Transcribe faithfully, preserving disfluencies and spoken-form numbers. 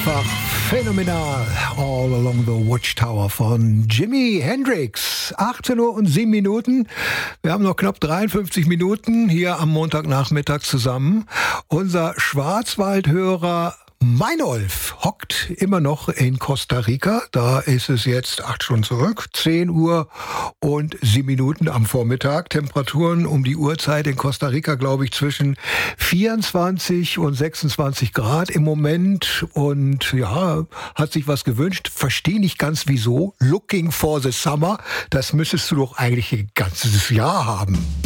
Einfach phänomenal. All Along the Watchtower von Jimi Hendrix. achtzehn Uhr und sieben Minuten. Wir haben noch knapp dreiundfünfzig Minuten hier am Montagnachmittag zusammen. Unser Schwarzwaldhörer Meinolf hockt immer noch in Costa Rica. Da ist es jetzt acht Stunden zurück, zehn Uhr und sieben Minuten am Vormittag. Temperaturen um die Uhrzeit in Costa Rica, glaube ich, zwischen vierundzwanzig und sechsundzwanzig Grad im Moment. Und ja, hat sich was gewünscht. Verstehe nicht ganz wieso. Looking for the summer. Das müsstest du doch eigentlich ein ganzes Jahr haben.